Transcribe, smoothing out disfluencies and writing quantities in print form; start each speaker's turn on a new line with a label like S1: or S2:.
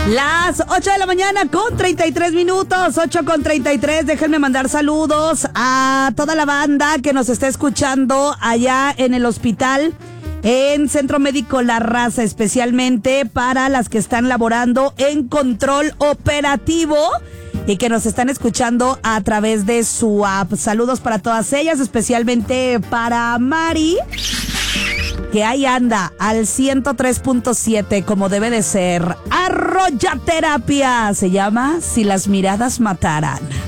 S1: Las 8 de la mañana con 33 minutos, 8 con 33. Déjenme mandar saludos a toda la banda que nos está escuchando allá en el hospital, en Centro Médico La Raza, especialmente para las que están laborando en control operativo y que nos están escuchando a través de su app. Saludos para todas ellas, especialmente para Mari, que ahí anda al 103.7 como debe de ser. Arroyaterapia se llama Si las miradas mataran.